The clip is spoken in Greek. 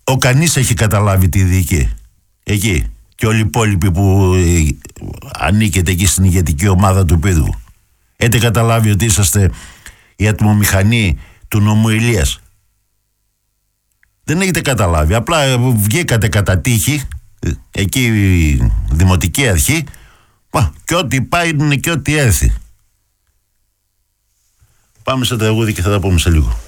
Ο κανείς έχει καταλάβει τη δίκη εκεί. Και όλοι οι υπόλοιποι που ανήκετε εκεί στην ηγετική ομάδα του Πύργου. Έχετε καταλάβει ότι είσαστε η ατμομηχανή του νομού Ηλίας? Δεν έχετε καταλάβει. Απλά βγήκατε κατά τύχη εκεί η δημοτική αρχή και ό,τι πάει είναι και ό,τι έρθει. Πάμε σε τραγούδι και θα τα πούμε σε λίγο.